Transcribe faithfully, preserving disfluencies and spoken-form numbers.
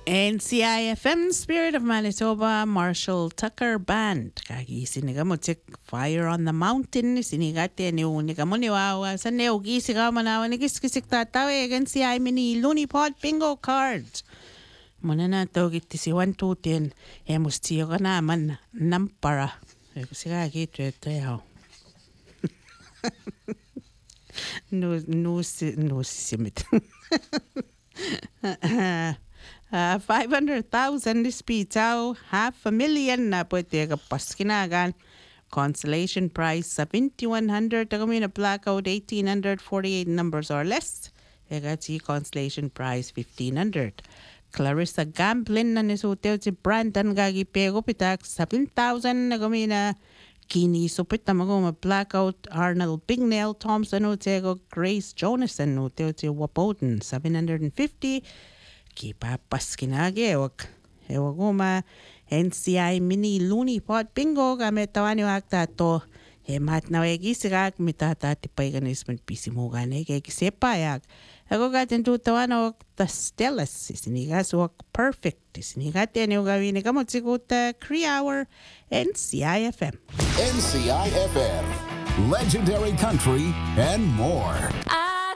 N C I F M Spirit of Manitoba Marshall Tucker Band kagi sinigamutik Fire on the Mountain sinigate ni unigamoniwa sa neogi sigamanawa ni kiskisik tatawe N C I mini Looneypod bingo cards muna na to giti si one two ten emus tiyo ka naman nampara siga gitu ito yaw no no no simit Uh, five hundred thousand is pizza, half a million na pwede ka paskinagan. Consolation prize seventy-one hundred, tagamin na blackout eighteen forty-eight numbers or less. Ega si consolation prize fifteen hundred. Clarissa Gamblin na nisuteo si Brandon gagi pego pitak seven thousand nagamin na Kini supit na magoma blackout Arnold Bignell Thompson utego Grace Jonathan uteo si Wapoten seven hundred fifty. Kipapas kinage ewag ewag uma N C I mini Looneypod bingo gamit tawani wakta to hemat na wegi sigak mitata tipay ganis man pisimugan eh kay kisepayak ako gatin tu tawano ta stellas sinigas wak perfect sinigat yan yung gawin ni kamot siguta three hour N C I F M N C I F M, legendary country and more. I